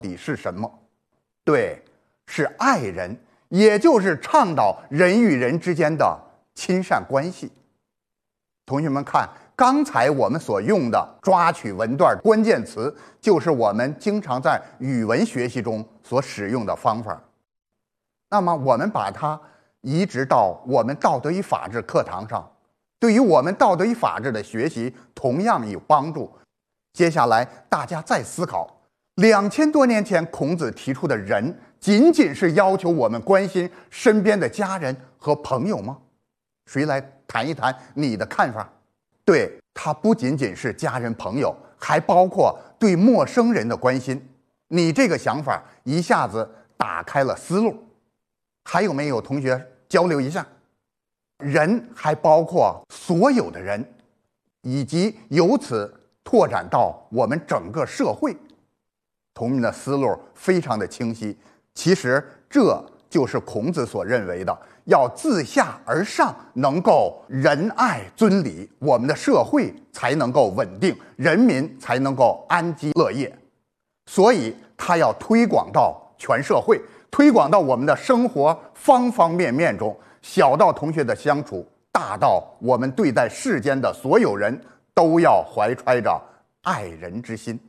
底是什么？对，是爱人，也就是倡导人与人之间的亲善关系。同学们看，刚才我们所用的抓取文段关键词，就是我们经常在语文学习中所使用的方法。那么我们把它移植到我们道德与法治课堂上，对于我们道德与法治的学习同样有帮助。接下来大家再思考，2000多年前孔子提出的仁，仅仅是要求我们关心身边的家人和朋友吗？谁来谈一谈你的看法？对，它不仅仅是家人朋友，还包括对陌生人的关心。你这个想法一下子打开了思路。还有没有同学交流一下？人还包括所有的人，以及由此拓展到我们整个社会。同学们的思路非常的清晰。其实这就是孔子所认为的，要自下而上能够仁爱尊礼，我们的社会才能够稳定，人民才能够安居乐业。所以他要推广到全社会，推广到我们的生活方方面面中，小到同学的相处，大到我们对待世间的所有人，都要怀揣着爱人之心。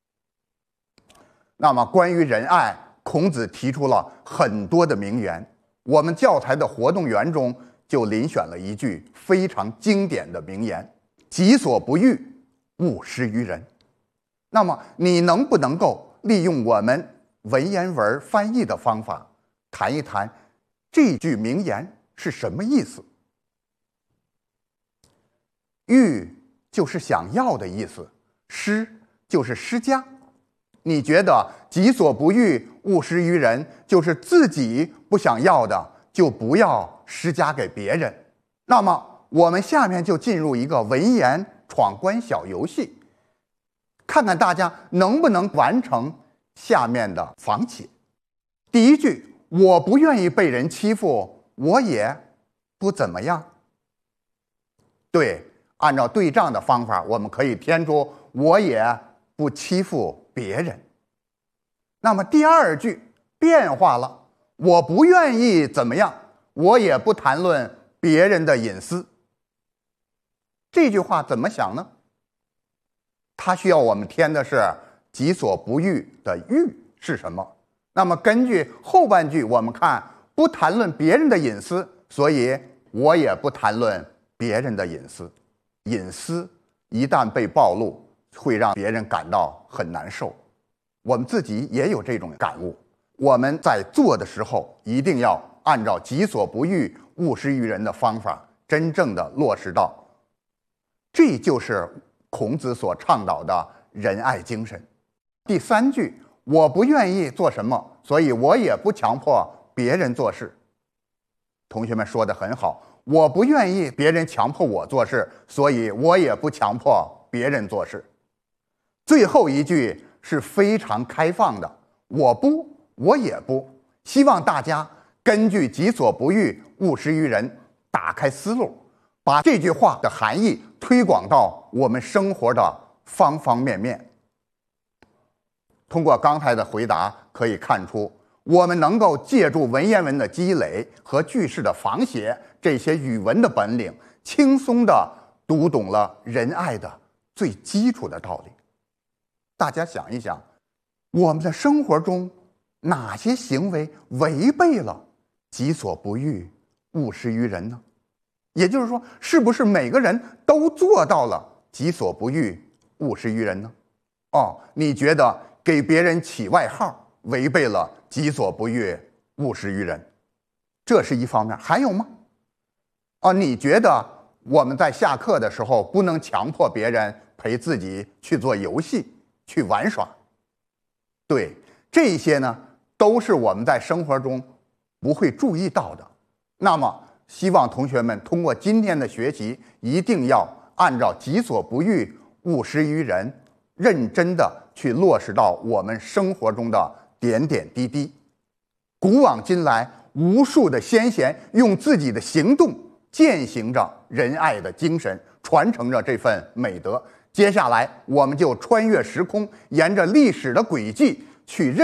那么关于仁爱，孔子提出了很多的名言，我们教材的活动员中就遴选了一句非常经典的名言：己所不欲，勿施于人。那么你能不能够利用我们文言文翻译的方法，谈一谈这句名言是什么意思？欲就是想要的意思，施就是施加。你觉得己所不欲，勿施于人，就是自己不想要的就不要施加给别人。那么我们下面就进入一个文言闯关小游戏，看看大家能不能完成下面的仿写。第一句，我不愿意被人欺负，我也不怎么样。对，按照对仗的方法，我们可以填出我也不欺负别人。那么第二句变化了，我不愿意怎么样，我也不谈论别人的隐私。这句话怎么想呢？它需要我们填的是己所不欲的欲是什么。那么根据后半句，我们看不谈论别人的隐私，所以我也不谈论别人的隐私。隐私一旦被暴露，会让别人感到很难受。我们自己也有这种感悟。我们在做的时候，一定要按照己所不欲，勿施于人的方法，真正的落实到。这就是孔子所倡导的仁爱精神。第三句，我不愿意做什么，所以我也不强迫别人做事。同学们说得很好，我不愿意别人强迫我做事，所以我也不强迫别人做事。最后一句是非常开放的，我不，我也不。希望大家根据己所不欲，勿施于人，打开思路，把这句话的含义推广到我们生活的方方面面。通过刚才的回答可以看出，我们能够借助文言文的积累和句式的仿写这些语文的本领，轻松地读懂了仁爱的最基础的道理。大家想一想，我们的生活中哪些行为违背了己所不欲，勿施于人呢？也就是说，是不是每个人都做到了己所不欲，勿施于人呢？你觉得给别人起外号违背了己所不欲，勿施于人，这是一方面。还有吗？你觉得我们在下课的时候不能强迫别人陪自己去做游戏，去玩耍？对，这些呢都是我们在生活中不会注意到的。那么希望同学们通过今天的学习，一定要按照己所不欲，勿施于人，认真的去落实到我们生活中的点点滴滴。古往今来，无数的先贤用自己的行动践行着仁爱的精神，传承着这份美德。接下来我们就穿越时空，沿着历史的轨迹去认